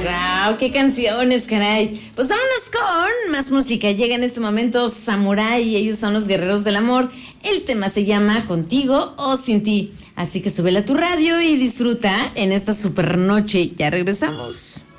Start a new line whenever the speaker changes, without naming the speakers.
Wow, qué canciones, caray. Pues vámonos con más música. Llega en este momento Samurai y ellos son los guerreros del amor. El tema se llama Contigo o Sin Ti. Así que súbela a tu radio y disfruta en esta super noche. Ya regresamos.